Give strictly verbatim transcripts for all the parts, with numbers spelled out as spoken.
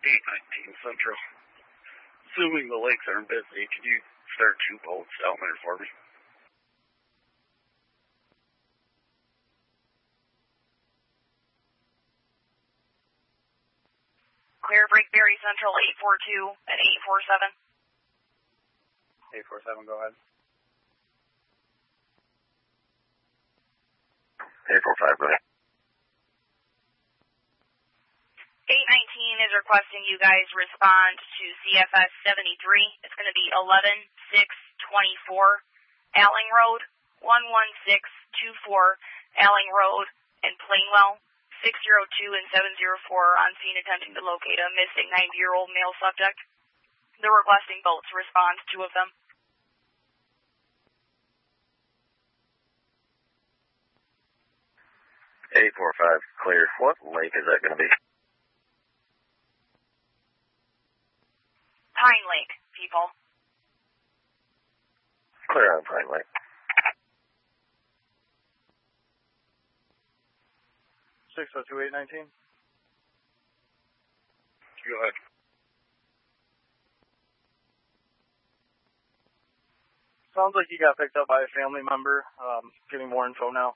eight nineteen Central. Assuming the lakes aren't busy, could you start two boats down there for me? Clear Brakeberry Central eight four two and eight four seven. eight four seven, go ahead. eight four five, go ahead. eight nineteen is requesting you guys respond to C F S seventy-three. It's going to be eleven six twenty-four Alling Road, one one six two four Alling Road in Plainwell. six zero two and seven zero four on scene attempting to locate a missing ninety-year-old male subject. They're requesting boats respond, two of them. eight four five, clear. What lake is that going to be? Pine Lake, people. Clear on Pine Lake. six oh two, eight nineteen. Go ahead. Sounds like you got picked up by a family member. Um, getting more info now.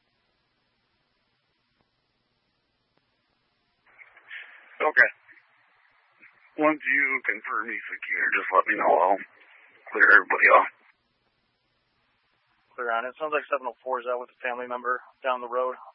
Okay. Once you confirm he's secure, just let me know. I'll clear everybody off. Clear on it. Sounds like seven oh four is out with a family member down the road.